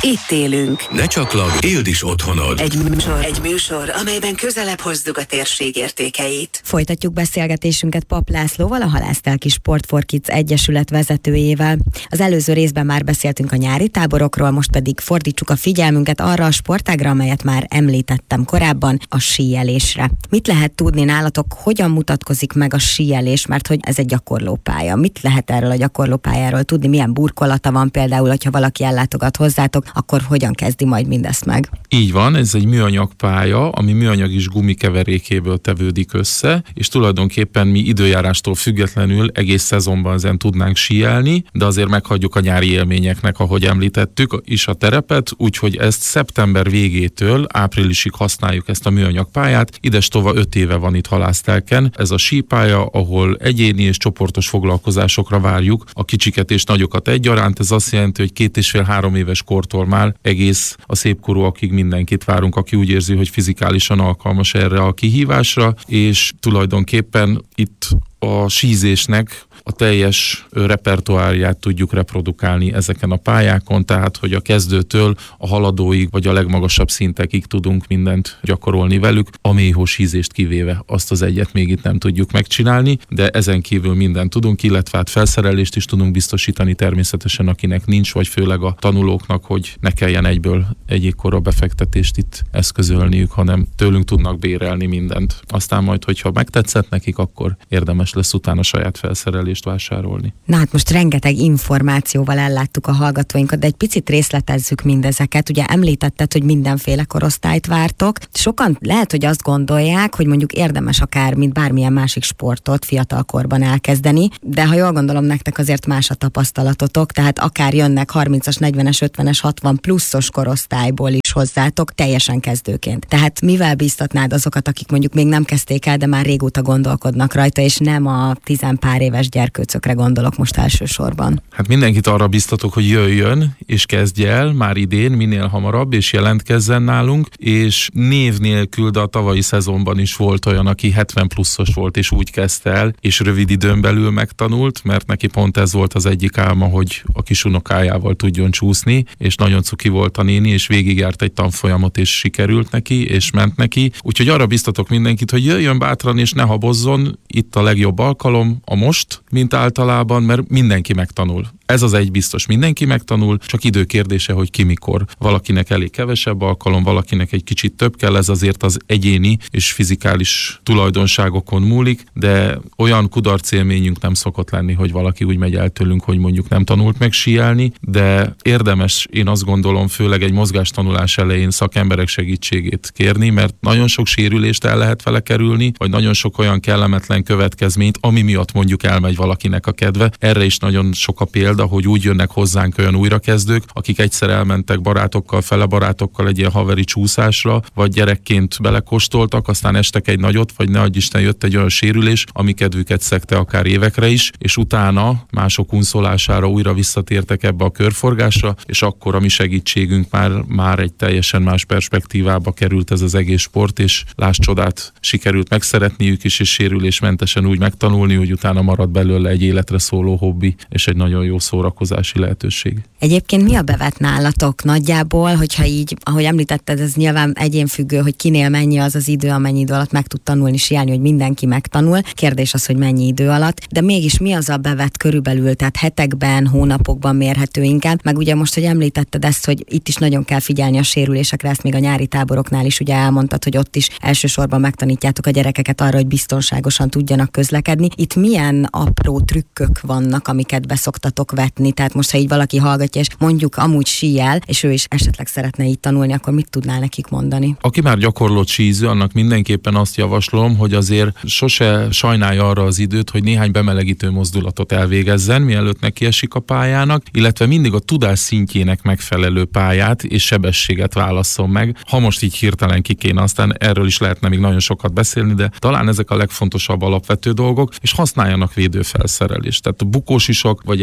Itt élünk. Ne csaklag, éld is otthonod. Egy műsor, amelyben közelebb hozzuk a térség értékeit. Folytatjuk beszélgetésünket Papp Lászlóval, a Halásztelki Sport for Kids Egyesület vezetőjével. Az előző részben már beszéltünk a nyári táborokról, most pedig fordítsuk a figyelmünket arra a sportágra, amelyet már említettem korábban, a síelésre. Mit lehet tudni nálatok, hogyan mutatkozik meg a síelés, mert hogy ez egy gyakorlópálya. Mit lehet erről a gyakorlópályáról tudni, milyen burkolata van például, hogyha valaki ellátogat hozzátok, akkor hogyan kezdi majd mindezt meg? Így van, ez egy műanyag pálya, ami műanyag és gumikeverékéből tevődik össze, és tulajdonképpen mi időjárástól függetlenül egész szezonban ezen tudnánk síelni, de azért meghagyjuk a nyári élményeknek, ahogy említettük, is a terepet, úgyhogy ezt szeptember végétől áprilisig használjuk ezt a műanyag pályát. Idestova 5 éve van itt Halásztelken. Ez a sípálya, ahol egyéni és csoportos foglalkozásokra várjuk a kicsiket és nagyokat egyaránt. Ez azt jelenti, hogy 2,5-3 éves kortól már egész a szépkorúakig mindenkit várunk, aki úgy érzi, hogy fizikálisan alkalmas erre a kihívásra, és tulajdonképpen itt a sízésnek a teljes repertoárját tudjuk reprodukálni ezeken a pályákon, tehát hogy a kezdőtől a haladóig, vagy a legmagasabb szintekig tudunk mindent gyakorolni velük, a mélyhó sízést kivéve, azt az egyet még itt nem tudjuk megcsinálni, de ezen kívül mindent tudunk, illetve hát felszerelést is tudunk biztosítani természetesen, akinek nincs, vagy főleg a tanulóknak, hogy ne kelljen egyből egyikkorra befektetést itt eszközölniük, hanem tőlünk tudnak bérelni mindent. Aztán majd, hogyha megtetszett nekik, akkor érdemes lesz utána saját felszerelést vásárolni. Na hát most rengeteg információval elláttuk a hallgatóinkat, de egy picit részletezzük mindezeket. Ugye említetted, hogy mindenféle korosztályt vártok. Sokan lehet, hogy azt gondolják, hogy mondjuk érdemes akár, mint bármilyen másik sportot fiatalkorban elkezdeni, de ha jól gondolom, nektek azért más a tapasztalatotok, tehát akár jönnek 30-as, 40-es, 50-es, 60 pluszos korosztályból is hozzátok, teljesen kezdőként. Tehát mivel bíztatnád azokat, akik mondjuk még nem kezdték el, de már régóta gondolkodnak rajta, és nem a 10 pár éves gyerkőcökre gondolok most elsősorban? Hát mindenkit arra biztatok, hogy jöjjön, és kezdje el már idén, minél hamarabb, és jelentkezzen nálunk, és név nélkül, de a tavalyi szezonban is volt olyan, aki 70 pluszos volt, és úgy kezdte el, és rövid időn belül megtanult, mert neki pont ez volt az egyik álma, hogy a kis unokájával tudjon csúszni, és nagyon cuki volt a néni, és végigjárt egy tanfolyamot, és sikerült neki, és ment neki. Úgyhogy arra biztatok mindenkit, hogy jöjjön bátran, és ne habozzon, itt a legjobb alkalom, a most, mint általában, mert mindenki megtanul. Ez az egy biztos, mindenki megtanul, csak idő kérdése, hogy ki mikor. Valakinek elég kevesebb alkalom, valakinek egy kicsit több kell, ez azért az egyéni és fizikális tulajdonságokon múlik, de olyan kudarcélményünk nem szokott lenni, hogy valaki úgy megy el tőlünk, hogy mondjuk nem tanult meg síelni, de érdemes, én azt gondolom, főleg egy mozgástanulás elején szakemberek segítségét kérni, mert nagyon sok sérülést el lehet vele kerülni, vagy nagyon sok olyan kellemetlen következményt, ami miatt mondjuk elmegy valakinek a kedve. Erre is nagyon sok a példa, hogy úgy jönnek hozzánk olyan újrakezdők, akik egyszer elmentek barátokkal, fele barátokkal egy ilyen haveri csúszásra, vagy gyerekként belekóstoltak, aztán estek egy nagyot, vagy ne adj Isten, jött egy olyan sérülés, ami kedvüket szegte akár évekre is, és utána mások unszolására újra visszatértek ebbe a körforgásra, és akkor a mi segítségünk már egy teljesen más perspektívába került ez az egész sport, és láss csodát, sikerült megszeretniük is, és sérülésmentesen úgy megtanulni, hogy utána marad belőle egy életre szóló hobbi, és egy nagyon jó szórakozási lehetőség. Egyébként mi a bevett nálatok nagyjából, hogyha így, ahogy említetted, ez nyilván egyénfüggő, hogy kinél mennyi az az idő, amennyi idő alatt meg tud tanulni, síelni, hogy mindenki megtanul. Kérdés az, hogy mennyi idő alatt, de mégis mi az a bevett körülbelül, tehát hetekben, hónapokban mérhető inkább, meg ugye most, hogy említetted ezt, hogy itt is nagyon kell figyelni a sérülésekre, ezt még a nyári táboroknál is ugye elmondtad, hogy ott is elsősorban megtanítjátok a gyerekeket arra, hogy biztonságosan tudjanak közlekedni. Itt milyen apró trükkök vannak, amiket beszoktatok vetni? Tehát most, ha így valaki hallgatja, és mondjuk amúgy síel, és ő is esetleg szeretne így tanulni, akkor mit tudnál nekik mondani? Aki már gyakorlott síző, annak mindenképpen azt javaslom, hogy azért sose sajnálja arra az időt, hogy néhány bemelegítő mozdulatot elvégezzen, mielőtt neki esik a pályának, illetve mindig a tudás szintjének megfelelő pályát és sebességet válasszon meg. Ha most így hirtelen ki kéne, aztán erről is lehetne még nagyon sokat beszélni, de talán ezek a legfontosabb alapvető dolgok, és használjanak védőfelszerelést. Tehát a bukósisok, vagy egy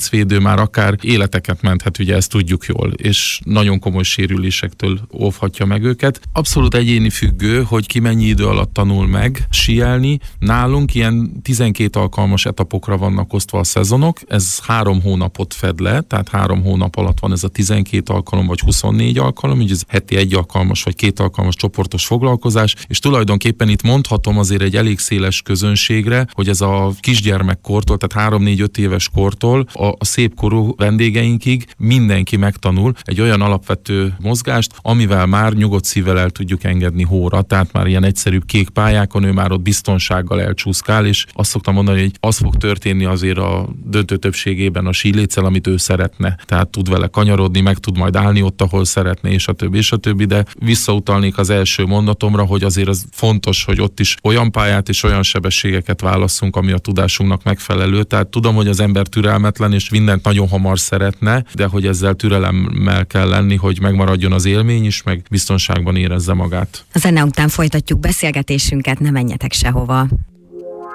láncvédő már akár életeket menthet, ugye ezt tudjuk jól, és nagyon komoly sérülésektől óvhatja meg őket. Abszolút egyéni függő, hogy ki mennyi idő alatt tanul meg síelni. Nálunk ilyen 12 alkalmas etapokra vannak osztva a szezonok, ez 3 hónapot fed le, tehát 3 hónap alatt van ez a 12 alkalom vagy 24 alkalom, ugye ez heti 1 alkalmas vagy 2 alkalmas csoportos foglalkozás, és tulajdonképpen itt mondhatom azért egy elég széles közönségre, hogy ez a kisgyermekkortól, tehát 3-4-5 éves kortól a szépkorú vendégeinkig mindenki megtanul egy olyan alapvető mozgást, amivel már nyugodt szívvel el tudjuk engedni hóra, tehát már ilyen egyszerűbb kék pályákon ő már ott biztonsággal elcsúszkál, és azt szoktam mondani, hogy az fog történni azért a döntő többségében a síléccel, amit ő szeretne. Tehát tud vele kanyarodni, meg tud majd állni ott, ahol szeretne, és a többi, de visszautalnék az első mondatomra, hogy azért az fontos, hogy ott is olyan pályát és olyan sebességeket válasszunk, ami a tudásunknak megfelelő. Tehát tudom, hogy az ember türelmetlen, és mindent nagyon hamar szeretne, de hogy ezzel türelemmel kell lenni, hogy megmaradjon az élmény is, meg biztonságban érezze magát. A zene után folytatjuk beszélgetésünket, ne menjetek sehova.